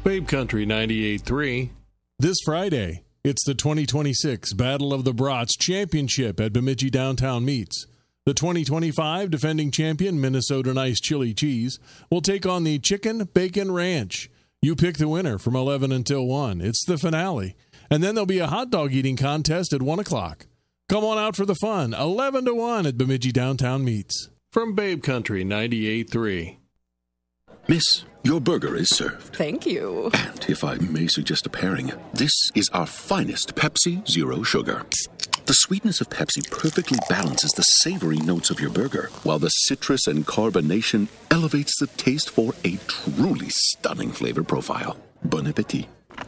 Babe Country 98.3. This Friday, it's the 2026 Battle of the Brats Championship at Bemidji Downtown Meats. The 2025 defending champion, Minnesota Nice Chili Cheese, will take on the Chicken Bacon Ranch. You pick the winner from 11 until 1. It's the finale. And then there'll be a hot dog eating contest at 1 o'clock. Come on out for the fun. 11 to 1 at Bemidji Downtown Meats. From Babe Country 98.3. Miss, your burger is served. Thank you. And if I may suggest a pairing, this is our finest Pepsi Zero Sugar. The sweetness of Pepsi perfectly balances the savory notes of your burger, while the citrus and carbonation elevates the taste for a truly stunning flavor profile. Bon appetit.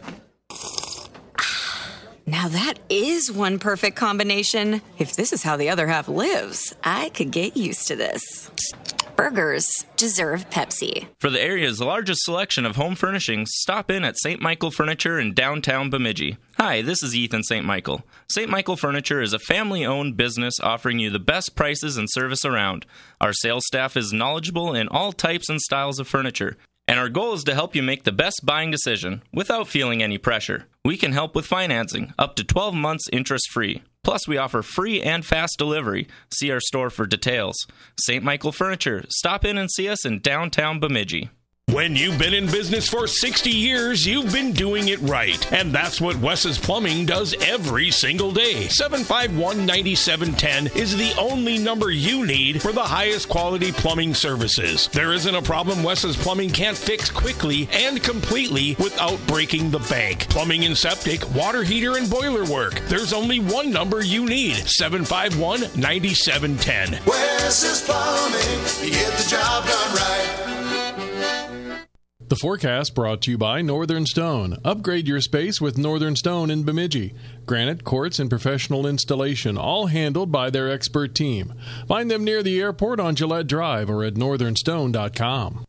Now that is one perfect combination. If this is how the other half lives, I could get used to this. Burgers deserve Pepsi. For the area's largest selection of home furnishings, stop in at St. Michael Furniture in downtown Bemidji. Hi, this is Ethan St. Michael. St. Michael Furniture is a family-owned business offering you the best prices and service around. Our sales staff is knowledgeable in all types and styles of furniture, and our goal is to help you make the best buying decision without feeling any pressure. We can help with financing, up to 12 months interest-free. Plus, we offer free and fast delivery. See our store for details. St. Michael Furniture. Stop in and see us in downtown Bemidji. When you've been in business for 60 years, you've been doing it right. And that's what Wes's Plumbing does every single day. 751-9710 is the only number you need for the highest quality plumbing services. There isn't a problem Wes's Plumbing can't fix quickly and completely without breaking the bank. Plumbing and septic, water heater, and boiler work. There's only one number you need. 751-9710. Wes's Plumbing, you get the job done right. The forecast brought to you by Northern Stone. Upgrade your space with Northern Stone in Bemidji. Granite, quartz, and professional installation, all handled by their expert team. Find them near the airport on Gillette Drive or at northernstone.com.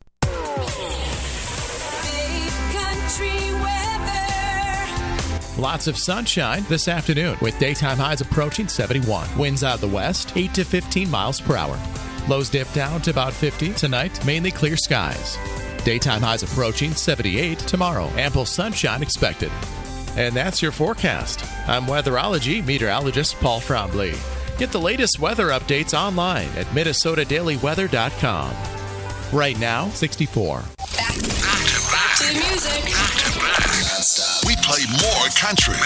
Lots of sunshine this afternoon with daytime highs approaching 71. Winds out of the west, 8 to 15 miles per hour. Lows dip down to about 50 tonight, mainly clear skies. Daytime highs approaching 78 tomorrow. Ample sunshine expected. And that's your forecast. I'm weatherology meteorologist Paul Frombley. Get the latest weather updates online at minnesotadailyweather.com. Right now, 64. Back to the music. We play more country.